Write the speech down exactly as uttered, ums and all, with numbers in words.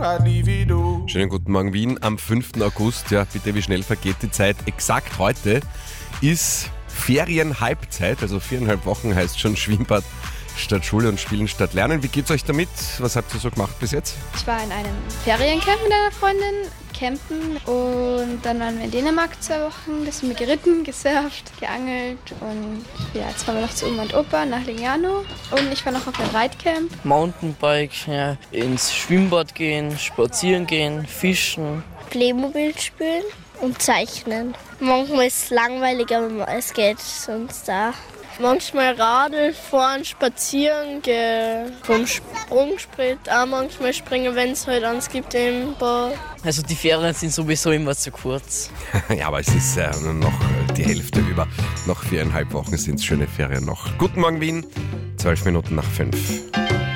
Schönen guten Morgen Wien am fünften August. Ja, bitte, wie schnell vergeht die Zeit. Exakt heute ist Ferienhalbzeit, also viereinhalb Wochen heißt schon Schwimmbad statt Schule und Spielen statt Lernen. Wie geht's euch damit? Was habt ihr so gemacht bis jetzt? Ich war in einem Feriencamp mit einer Freundin, campen, und dann waren wir in Dänemark zwei Wochen. Da sind wir geritten, gesurft, geangelt und ja, jetzt fahren wir noch zu Oma und Opa nach Lignano und ich war noch auf einem Reitcamp. Mountainbike, ja, ins Schwimmbad gehen, spazieren gehen, fischen. Playmobil spielen und zeichnen. Manchmal ist es langweilig, aber es geht sonst da. Manchmal Radl fahren, spazieren gehen, vom Sprungbrett auch manchmal springen, wenn es halt eins gibt im Bad. Also die Ferien sind sowieso immer zu kurz. Ja, aber es ist äh, nur noch die Hälfte über. Noch viereinhalb Wochen sind es schöne Ferien noch. Guten Morgen Wien, zwölf Minuten nach fünf.